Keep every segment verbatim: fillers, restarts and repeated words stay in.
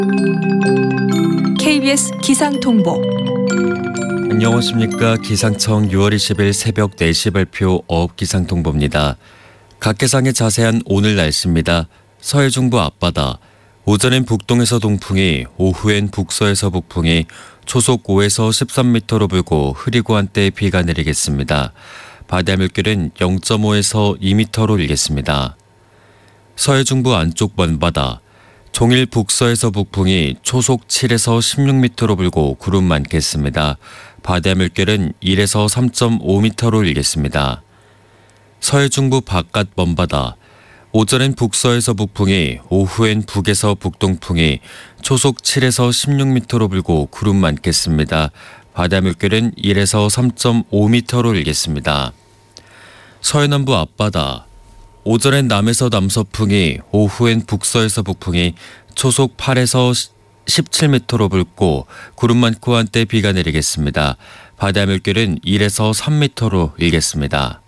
케이비에스 기상통보. 안녕하십니까. 기상청 유월 이십일 새벽 네 시 발표 어업기상통보입니다. 각해상의 자세한 오늘 날씨입니다. 서해중부 앞바다, 오전엔 북동에서 동풍이, 오후엔 북서에서 북풍이 초속 오에서 십삼 미터로 불고 흐리고 한때 비가 내리겠습니다. 바다 물결은 영 점 오에서 이 미터로 일겠습니다. 서해중부 안쪽 먼바다, 종일 북서에서 북풍이 초속 칠에서 십육 미터로 불고 구름 많겠습니다. 바다 물결은 일에서 삼 점 오 미터로 일겠습니다. 서해중부 바깥 먼바다, 오전엔 북서에서 북풍이, 오후엔 북에서 북동풍이 초속 칠에서 십육 미터로 불고 구름 많겠습니다. 바다 물결은 일에서 삼 점 오 미터로 일겠습니다. 서해남부 앞바다, 오전엔 남에서 남서풍이, 오후엔 북서에서 북풍이 초속 팔에서 십칠 미터로 불고 구름 많고 한때 비가 내리겠습니다. 바다 물결은 일에서 삼 미터로 일겠습니다.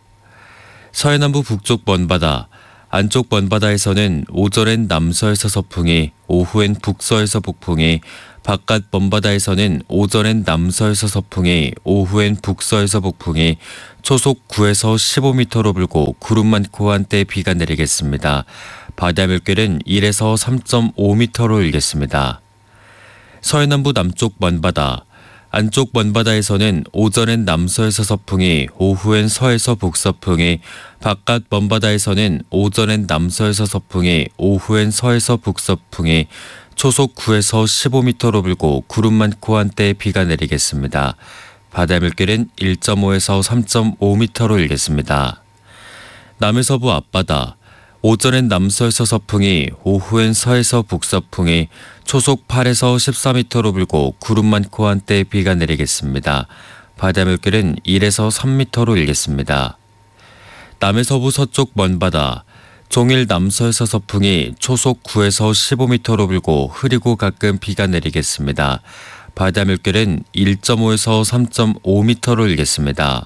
서해남부 북쪽 먼바다, 안쪽 먼바다에서는 오전엔 남서에서 서풍이, 오후엔 북서에서 북풍이, 바깥 먼바다에서는 오전엔 남서에서 서풍이, 오후엔 북서에서 북풍이 초속 구에서 십오 미터로 불고 구름 많고 한때 비가 내리겠습니다. 바다 물결은 일에서 삼 점 오 미터로 일겠습니다. 서해남부 남쪽 먼바다, 안쪽 먼바다에서는 오전엔 남서에서 서풍이, 오후엔 서에서 북서풍이, 바깥 먼바다에서는 오전엔 남서에서 서풍이, 오후엔 서에서 북서풍이 초속 구에서 십오 미터로 불고 구름 많고 한때 비가 내리겠습니다. 바다 물결은 일 점 오에서 삼 점 오 미터로 일겠습니다. 남해서부 앞바다, 오전엔 남서에서 서풍이, 오후엔 서에서 북서풍이 초속 팔에서 십사 미터로 불고 구름 많고 한때 비가 내리겠습니다. 바다 물결은 일에서 삼 미터로 일겠습니다. 남해서부 서쪽 먼바다, 종일 남서에서 서풍이 초속 구에서 십오 미터로 불고 흐리고 가끔 비가 내리겠습니다. 바다 물결은 일 점 오에서 삼 점 오 미터로 일겠습니다.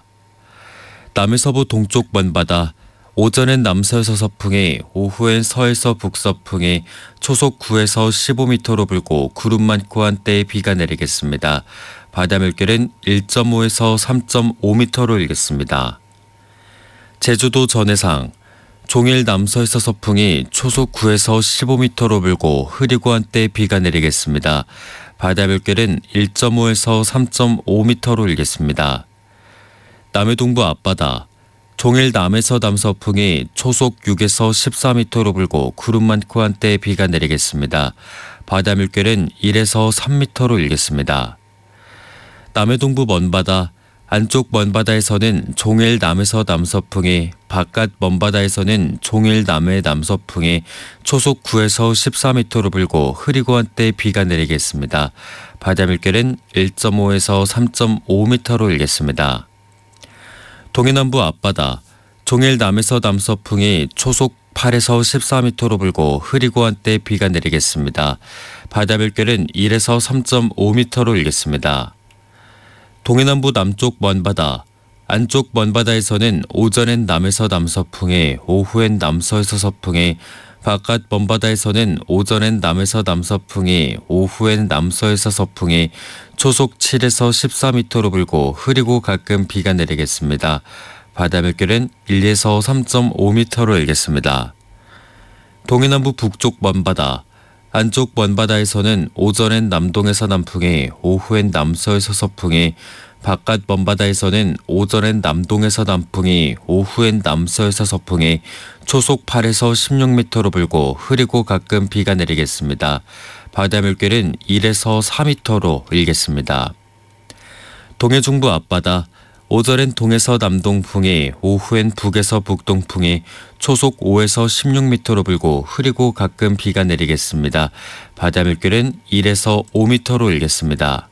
남해서부 동쪽 먼바다, 오전엔 남서에서 서풍이, 오후엔 서에서 북서풍이 초속 구에서 십오 미터로 불고 구름 많고 한때 비가 내리겠습니다. 바다 물결은 일 점 오에서 삼 점 오 미터로 일겠습니다. 제주도 전해상, 종일 남서에서 서풍이 초속 구에서 십오 미터로 불고 흐리고 한때 비가 내리겠습니다. 바다 물결은 일 점 오에서 삼 점 오 미터로 일겠습니다. 남해동부 앞바다, 종일 남에서 남서풍이 초속 육에서 십사 미터로 불고 구름 많고 한때 비가 내리겠습니다. 바다 물결은 일에서 삼 미터로 일겠습니다. 남해동부 먼바다, 안쪽 먼바다에서는 종일 남에서 남서풍이, 바깥 먼바다에서는 종일 남해 남서풍이 초속 구에서 십사 미터로 불고 흐리고 한때 비가 내리겠습니다. 바다 물결은 일 점 오에서 삼 점 오 미터로 일겠습니다. 동해남부 앞바다, 종일 남에서 남서풍이 초속 팔에서 십사 미터로 불고 흐리고 한때 비가 내리겠습니다. 바다 물결은 일에서 삼 점 오 미터로 일겠습니다. 동해남부 남쪽 먼바다, 안쪽 먼바다에서는 오전엔 남에서 남서풍이, 오후엔 남서에서 서풍이, 바깥 먼바다에서는 오전엔 남에서 남서풍이, 오후엔 남서에서 서풍이 초속 칠에서 십사 미터로 불고 흐리고 가끔 비가 내리겠습니다. 바다 물결은 일에서 삼 점 오 미터로 일겠습니다. 동해남부 북쪽 먼바다, 안쪽 먼바다에서는 오전엔 남동에서 남풍이, 오후엔 남서에서 서풍이, 바깥 먼바다에서는 오전엔 남동에서 남풍이, 오후엔 남서에서 서풍이 초속 팔에서 십육 미터로 불고 흐리고 가끔 비가 내리겠습니다. 바다 물결은 일에서 사 미터로 일겠습니다. 동해중부 앞바다, 오전엔 동에서 남동풍이, 오후엔 북에서 북동풍이 초속 오에서 십육 미터로 불고 흐리고 가끔 비가 내리겠습니다. 바다 물결은 일에서 오 미터로 일겠습니다.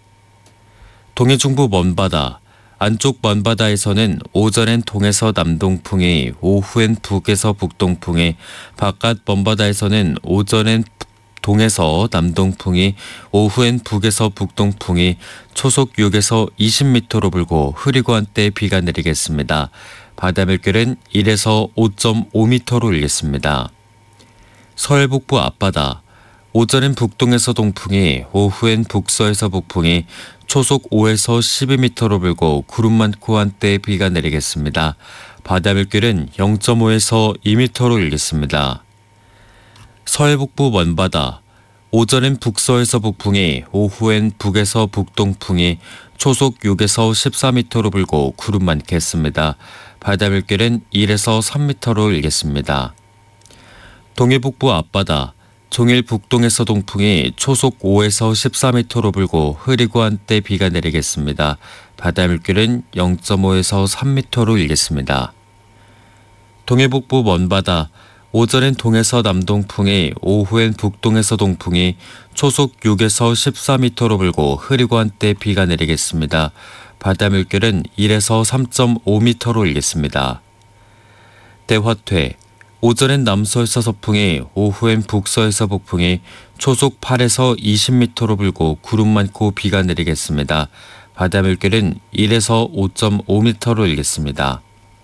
동해중부 먼바다, 안쪽 먼바다에서는 오전엔 동에서 남동풍이, 오후엔 북에서 북동풍이, 바깥 먼바다에서는 오전엔 동에서 남동풍이, 오후엔 북에서 북동풍이 초속 육에서 이십 미터로 불고 흐리고 한때 비가 내리겠습니다. 바다 물결은 일에서 오 점 오 미터로 일겠습니다. 서해북부 앞바다, 오전엔 북동에서 동풍이, 오후엔 북서에서 북풍이 초속 오에서 십이 미터로 불고 구름 많고 한때 비가 내리겠습니다. 바다 물결은 영 점 오에서 이 미터로 일겠습니다. 서해 북부 먼바다. 오전엔 북서에서 북풍이, 오후엔 북에서 북동풍이 초속 육에서 십사 미터로 불고 구름 많겠습니다. 바다 물결은 일에서 삼 미터로 일겠습니다. 동해북부 앞바다. 종일 북동에서 동풍이 초속 오에서 십사 미터로 불고 흐리고 한때 비가 내리겠습니다. 바다 물결은 영 점 오에서 삼 미터로 일겠습니다. 동해북부 먼바다. 오전엔 동에서 남동풍이, 오후엔 북동에서 동풍이 초속 육에서 십사 미터로 불고 흐리고 한때 비가 내리겠습니다. 바다 물결은 일에서 삼 점 오 미터로 일겠습니다. 대화퇴. 오전엔 남서에서 서풍이, 오후엔 북서에서 북풍이 초속 팔에서 이십 미터로 불고 구름 많고 비가 내리겠습니다. 바다 물결은 일에서 오 점 오 미터로 일겠습니다.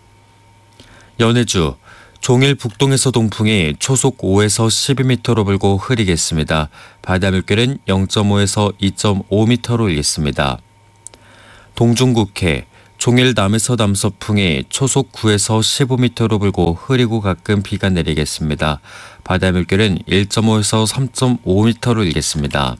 연해주. 종일 북동에서 동풍이 초속 오에서 십이 미터로 불고 흐리겠습니다. 바다 물결은 영 점 오에서 이 점 오 미터로 일겠습니다. 동중국해. 종일 남에서 남서풍이 초속 구에서 십오 미터로 불고 흐리고 가끔 비가 내리겠습니다. 바다 물결은 일 점 오에서 삼 점 오 미터로 일겠습니다.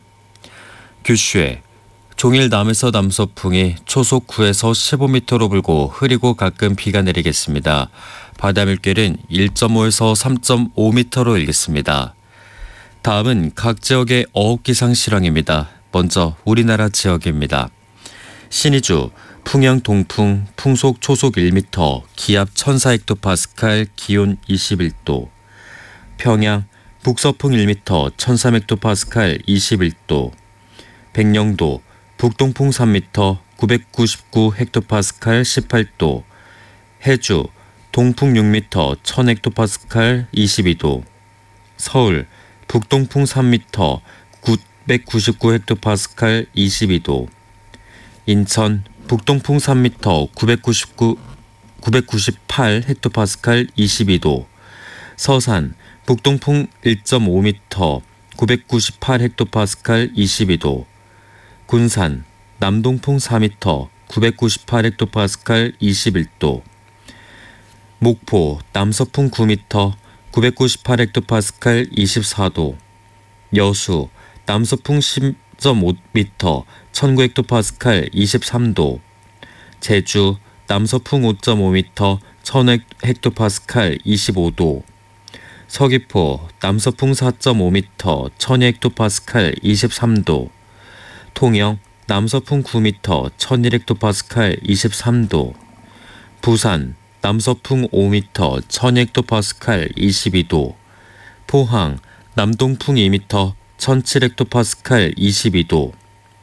규슈해. 종일 남에서 남서풍이 초속 구에서 십오 미터로 불고 흐리고 가끔 비가 내리겠습니다. 바다 물결은 일 점 오에서 삼 점 오 미터로 일겠습니다. 다음은 각 지역의 어업기상 실황입니다. 먼저 우리나라 지역입니다. 신의주. 풍영 동풍, 풍속 초속 일 미터, 기압 천사 헥토파스칼, 기온 이십일 도. 평양. 북서풍 일 미터, 천삼 헥토파스칼, 이십일 도. 백령도. 북동풍 삼 미터, 구백구십구 헥토파스칼, 십팔 도. 해주. 동풍 육 미터, 천 헥토파스칼, 이십이 도. 서울. 북동풍 삼 미터, 구백구십구 헥토파스칼, 이십이 도. 인천. 북동풍 삼 미터, 구백구십구, 구백구십팔 헥토파스칼, 이십이 도. 서산. 북동풍 일 점 오 미터, 구백구십팔 헥토파스칼, 이십이 도. 군산. 남동풍 사 미터, 구백구십팔 헥토파스칼, 이십일 도. 목포. 남서풍 구 미터, 구백구십팔 헥토파스칼, 이십사 도. 여수. 남서풍 십 점 오 미터, 천구 헥토파스칼, 이십삼 도. 제주. 남서풍 오 점 오 미터, 천 헥토파스칼, 이십오 도. 서귀포. 남서풍 사 점 오 미터, 천 헥토파스칼, 이십삼 도. 통영. 남서풍 구 미터, 천일 헥토파스칼, 이십삼 도. 부산. 남서풍 오 미터, 천 헥토파스칼, 이십이 도. 포항. 남동풍 이 미터, 천칠 헥토파스칼, 이십이 도.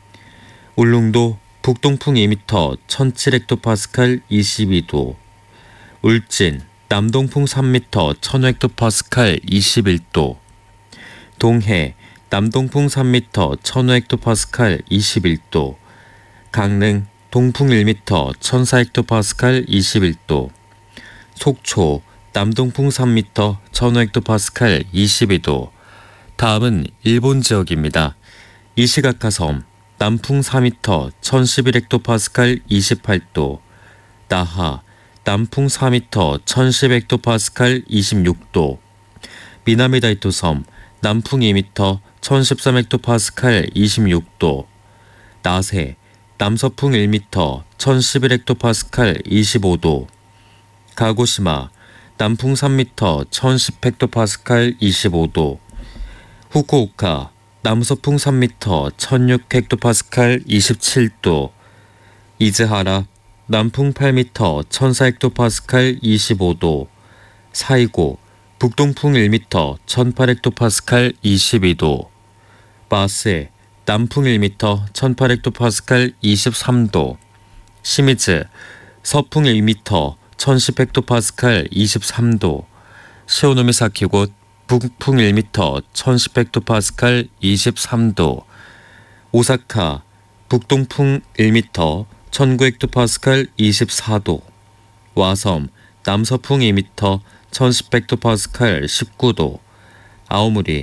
울릉도. 북동풍 이 미터, 천칠 헥토파스칼, 이십이 도. 울진. 남동풍 삼 미터, 천 헥토파스칼, 이십일 도. 동해. 남동풍 삼 미터, 천 헥토파스칼, 이십일 도. 강릉. 동풍 일 미터, 천사 헥토파스칼, 이십일 도. 속초. 남동풍 삼 미터, 천 헥토파스칼, 이십이 도. 다음은 일본 지역입니다. 이시가카섬. 남풍 사 미터, 천십일 헥토파스칼, 이십팔 도. 나하. 남풍 사 미터, 천십 헥토파스칼, 이십육 도. 미나미다이토섬. 남풍 이 미터, 천십삼 헥토파스칼, 이십육 도. 나세. 남서풍 일 미터, 천십일 헥토파스칼, 이십오 도. 가고시마. 남풍 삼 미터, 천십 헥토파스칼, 이십오 도. 후쿠오카. 남서풍 삼 미터, 천육 헥토파스칼, 이십칠 도. 이즈하라. 남풍 팔 미터, 천사 헥토파스칼, 이십오 도. 사이고. 북동풍 일 미터, 천팔 헥토파스칼, 이십이 도. 마세. 남풍 일 미터, 천팔 헥토파스칼, 이십삼 도. 시미즈. 서풍 일 미터, 천십 헥토파스칼, 이십삼 도. 시오노미사키곳. 북풍 일 미터, 천십 헥토파스칼, 이십삼 도. 오사카. 북동풍 일 미터, 천구 헥토파스칼, 이십사 도. 와섬. 남서풍 이 미터, 천십 헥토파스칼, 십구 도. 아오무리.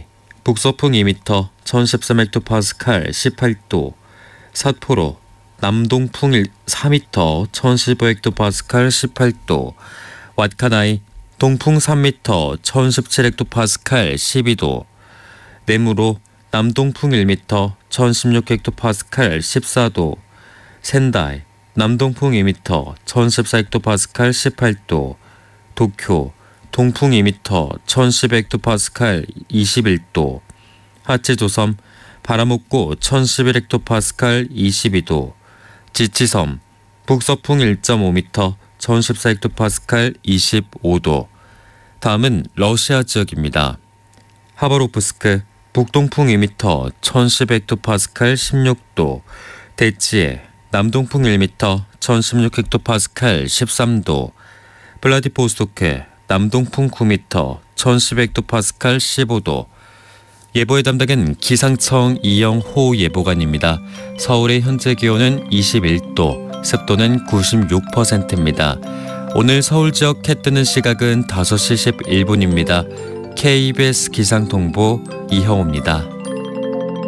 북서풍 이 미터 천십삼 헥토파스칼 십팔 도, 삿포로 남동풍 사 미터 천십오 헥토파스칼 십팔 도, 왓카나이 동풍 삼 미터 천십칠 헥토파스칼 십이 도, 네무로 남동풍 일 미터 천십육 헥토파스칼 십사 도, 센다이 남동풍 이 미터 천십사 헥토파스칼 십팔 도, 도쿄 동풍 이 미터 천십 헥토파스칼 이십일 도, 하치조섬 바람없고 천십일 헥토파스칼 이십이 도, 지치섬 북서풍 일 점 오 미터 천십사 헥토파스칼 이십오 도. 다음은 러시아 지역입니다. 하바롭스크 북동풍 이 미터 천십 헥토파스칼 십육 도, 대치에 남동풍 일 미터 천십육 헥토파스칼 십삼 도, 블라디보스토크 남동풍 구 미터 천십 헥토파스칼 십오 도. 예보의 담당은 기상청 이영호 예보관입니다. 서울의 현재 기온은 이십일 도, 습도는 구십육 퍼센트입니다. 오늘 서울 지역 해 뜨는 시각은 다섯 시 십일 분입니다. 케이비에스 기상통보 이형호입니다.